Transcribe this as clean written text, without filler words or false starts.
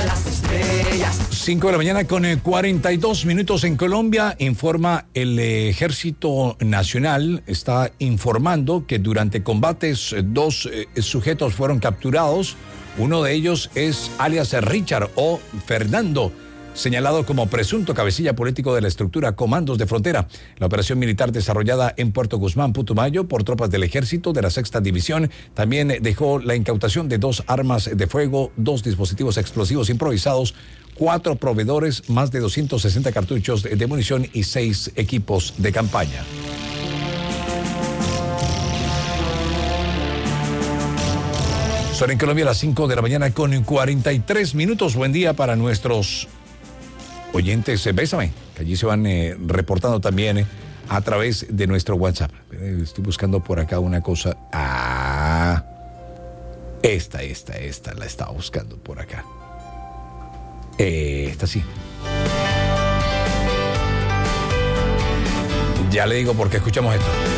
las estrellas. 5 de la mañana con 42 minutos en Colombia. Informa el Ejército Nacional, está informando que durante combates 2 sujetos fueron capturados. Uno de ellos es alias Richard o Fernando, señalado como presunto cabecilla político de la estructura Comandos de Frontera. La operación militar desarrollada en Puerto Guzmán, Putumayo, por tropas del Ejército de la Sexta División, también dejó la incautación de 2 armas de fuego, 2 dispositivos explosivos improvisados, 4 proveedores, más de 260 cartuchos de munición y 6 equipos de campaña. Son en Colombia las 5 de la mañana con 43 minutos. Buen día para nuestros oyentes, bésame, que allí se van reportando también a través de nuestro WhatsApp. Estoy buscando por acá una cosa. Esta la estaba buscando por acá. Esta sí. Ya le digo por qué escuchamos esto.